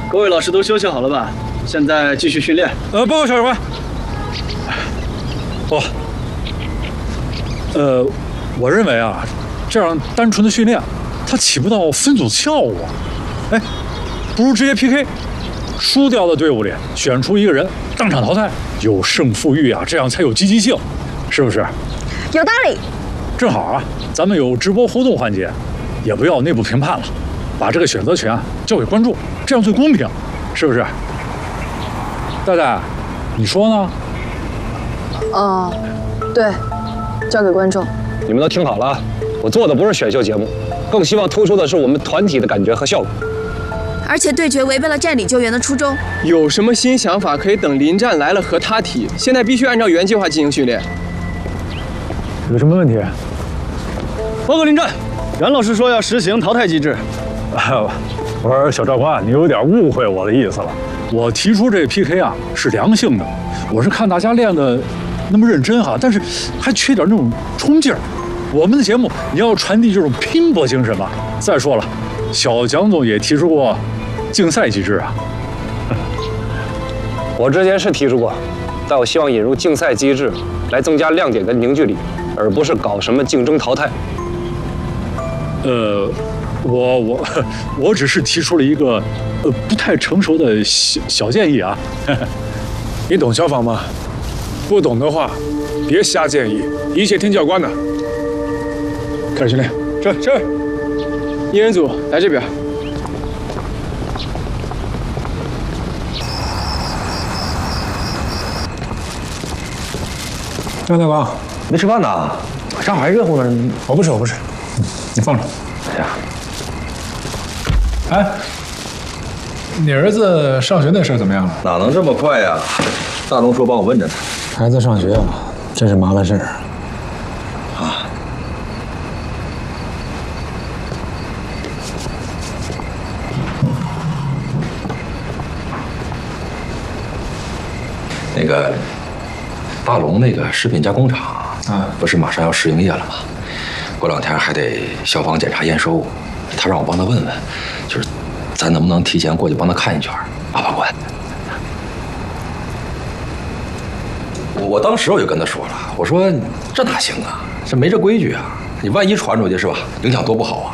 各位老师都休息好了吧？现在继续训练。 报告小长官。我认为啊，这样单纯的训练，它起不到分组效果。哎，不如直接 PK， 输掉的队伍里选出一个人当场淘汰，有胜负欲啊，这样才有积极性，是不是？ 有道理。 正好啊，咱们有直播互动环节，也不要内部评判了，把这个选择权交给观众，这样最公平，是不是？戴戴，你说呢？ 对，交给观众。 你们都听好了啊！我做的不是选秀节目，更希望突出的是我们团体的感觉和效果。 而且对决违背了站里救援的初衷。 有什么新想法可以等临战来了和他提，现在必须按照原计划进行训练。 有什么问题？ 报告临战，袁老师说要实行淘汰机制。 我说小长官，你有点误会我的意思了。我提出这 PK 啊是良性的，我是看大家练的那么认真哈，但是还缺点那种冲劲儿。我们的节目你要传递这种拼搏精神嘛。再说了，小蒋总也提出过竞赛机制啊。 我之前是提出过，但我希望引入竞赛机制来增加亮点跟凝聚力，而不是搞什么竞争淘汰。 我只是提出了一个不太成熟的小建议啊。 你懂消防吗？不懂的话，别瞎建议，一切听教官的。开始训练。 这，一人组来这边。 张大光， 没吃饭呢，上海热乎呢。 我不吃，你放着。 哎，你儿子上学那事儿怎么样了？ 哪能这么快呀？大龙说帮我问着呢。 孩子上学啊，真是麻烦事儿啊。那个大龙那个食品加工厂啊，不是马上要试营业了吗？过2天还得消防检查验收，他让我帮他问问，就是咱能不能提前过去帮他看一圈，把关。我当时我就跟他说了，我说这哪行啊，这没这规矩啊，你万一传出去是吧，影响多不好啊。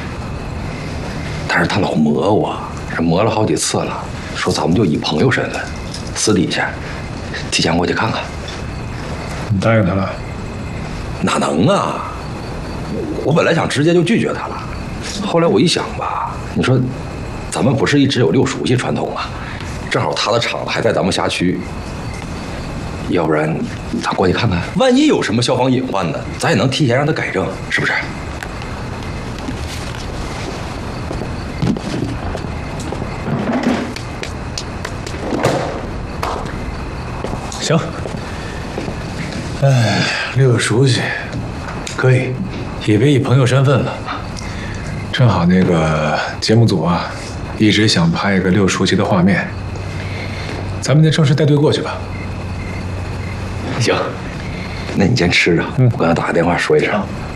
但是他老磨我，这磨了好几次了，说咱们就以朋友身份，私底下提前过去看看。 你答应他了？ 哪能啊！我本来想直接就拒绝他了，后来我一想吧，你说咱们不是一直有6熟悉传统吗？正好他的厂子还在咱们辖区，要不然咱过去看看，万一有什么消防隐患呢，咱也能提前让他改正，是不是？ 行。哎，6熟悉，可以，也别以朋友身份了。正好那个节目组啊，一直想拍一个6熟悉的画面，咱们就正式带队过去吧。 行，那你先吃着，我跟他打个电话说一声。